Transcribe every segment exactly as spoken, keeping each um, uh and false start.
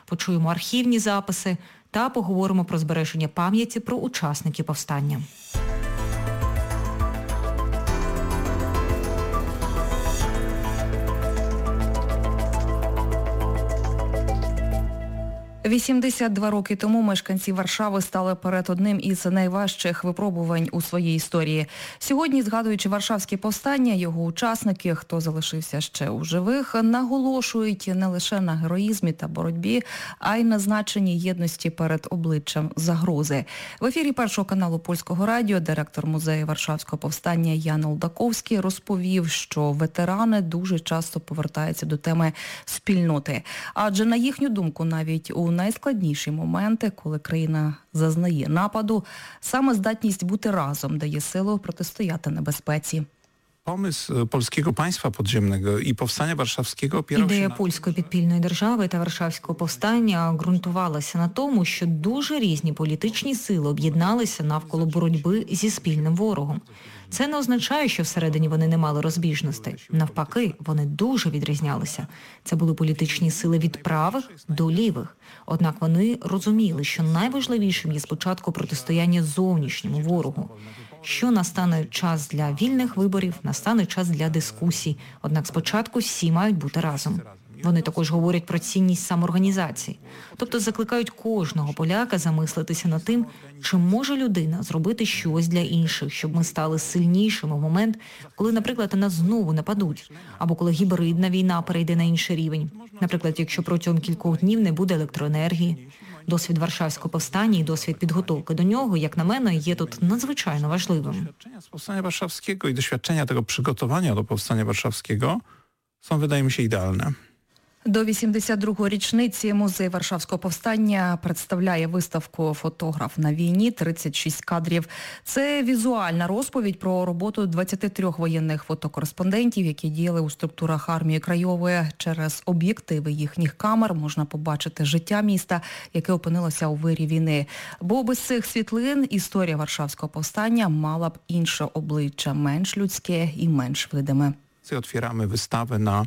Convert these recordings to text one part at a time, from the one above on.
почуємо архівні записи та поговоримо про збереження пам'яті про учасників повстання. вісімдесят два роки тому мешканці Варшави стали перед одним із найважчих випробувань у своїй історії. Сьогодні, згадуючи Варшавське повстання, його учасники, хто залишився ще у живих, наголошують не лише на героїзмі та боротьбі, а й на значенні єдності перед обличчям загрози. В ефірі Першого каналу Польського радіо директор музею Варшавського повстання Ян Олдаковський розповів, що ветерани дуже часто повертаються до теми спільноти. Адже, на їхню думку, навіть у найскладніші моменти, коли країна зазнає нападу, саме здатність бути разом дає силу протистояти небезпеці. Pomysł polskiego państwa podziemnego i powstania warszawskiego opierał się Ідея na... польської підпільної держави та Варшавського повстання ґрунтувалася на тому, що дуже різні політичні сили об'єдналися навколо боротьби зі спільним ворогом. Це не означає, що всередині вони не мали розбіжностей. Навпаки, вони дуже відрізнялися. Це були політичні сили від правих до лівих. Однак вони розуміли, що найважливішим є спочатку протистояння зовнішньому ворогу. Що настане час для вільних виборів, настане час для дискусій. Однак спочатку всі мають бути разом. Вони також говорять про цінність самоорганізації. Тобто закликають кожного поляка замислитися над тим, чи може людина зробити щось для інших, щоб ми стали сильнішими в момент, коли, наприклад, на нас знову нападуть, або коли гібридна війна перейде на інший рівень. Наприклад, якщо протягом кількох днів не буде електроенергії. Досвід Варшавського повстання і досвід підготовки до нього, як на мене, є тут надзвичайно важливим. Doświadczenia z powstania warszawskiego i doświadczenia tego przygotowania do powstania warszawskiego są, wydaje mi się, idealne. До вісімдесят другої річниці музей Варшавського повстання представляє виставку «Фотограф на війні. тридцять шість кадрів». Це візуальна розповідь про роботу двадцяти трьох воєнних фотокореспондентів, які діяли у структурах армії Краєвої. Через об'єктиви їхніх камер можна побачити життя міста, яке опинилося у вирі війни. Бо без цих світлин історія Варшавського повстання мала б інше обличчя, менш людське і менш видиме. Otwieramy wystawę na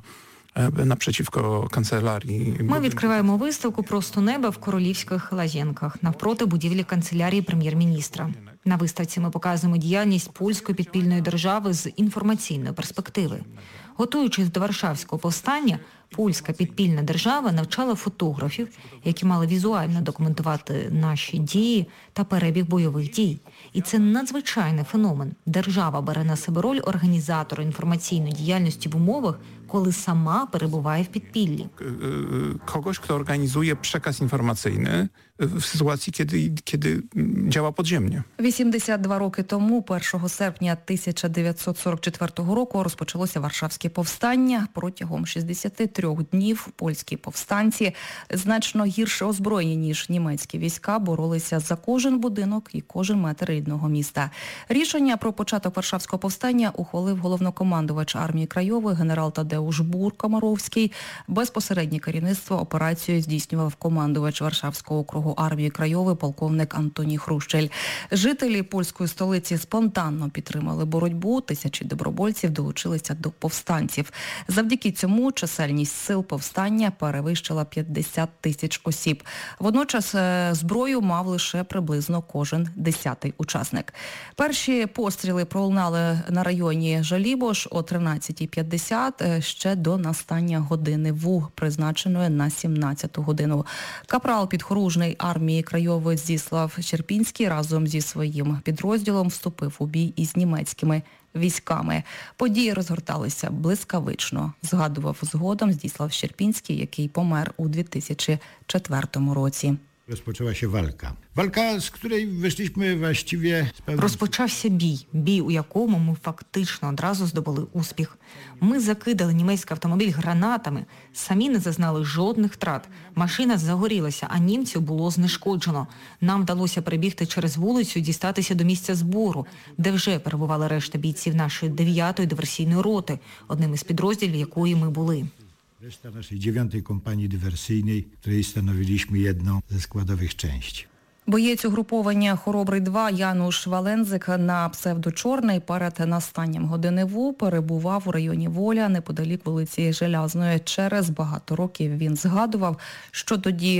напричівко канцелярії. Ми відкриваємо виставку «Просто неба» в Королівських Лазєнках, навпроти будівлі канцелярії прем'єр-міністра. На виставці ми показуємо діяльність польської підпільної держави з інформаційної перспективи. Готуючись до Варшавського повстання, польська підпільна держава навчала фотографів, які мали візуально документувати наші дії та перебіг бойових дій. І це надзвичайний феномен. Держава бере на себе роль організатора інформаційної діяльності в умовах, коли сама перебуває в підпіллі. Когось, хто організує przekaz інформаційний в ситуації, коли, коли działa podziemnie. вісімдесят два роки тому, першого серпня тисяча дев'ятсот сорок четвертого року, розпочалося Варшавське повстання. Протягом шістдесят три днів польські повстанці, значно гірше озброєні, ніж німецькі війська, боролися за кожен будинок і кожен метр рідного міста. Рішення про початок Варшавського повстання ухвалив головнокомандувач армії Краєвої генерал Тадеуш Бур-Комаровський. Безпосереднє керівництво операцією здійснював командувач Варшавського округу армії Краєвої полковник Антоній Хрущель. Жителі польської столиці спонтанно підтримали боротьбу, тисячі добровольців долучилися до повстанців. Завдяки цьому чисельність сил повстання перевищила п'ятдесят тисяч осіб. Водночас зброю мав лише приблизно кожен десятий учасник. Перші постріли пролунали на районі Жалібош о тринадцятій п'ятдесят ще до настання години ВУ, призначеної на сімнадцяту годину. Капрал підхоружний армії Краєвої Здіслав Щерпінський разом зі своїм підрозділом вступив у бій із німецькими військами. Події розгорталися блискавично, згадував згодом Здіслав Щерпінський, який помер у дві тисячі четвертому році. Rozpoczęła się walka. Walka, z której wyszliśmy właściwie... Розпочався бій. Бій, у якому ми фактично одразу здобули успіх. Ми закидали німецький автомобіль гранатами, самі не зазнали жодних втрат. Машина загорілася, а німців було знешкоджено. Нам вдалося перебігти через вулицю і дістатися до місця збору, де вже перебували решта бійців нашої дев'ятої диверсійної роти, одним із підрозділів якої ми були. Reszta naszej dziewiątej kompanii dywersyjnej, której stanowiliśmy jedną ze składowych części. Боєць угруповання «Хоробрий два» Януш Валензик на псевдо-Чорний перед настанням години ВУ перебував у районі Воля неподалік вулиці Желязної. Через багато років він згадував, що тоді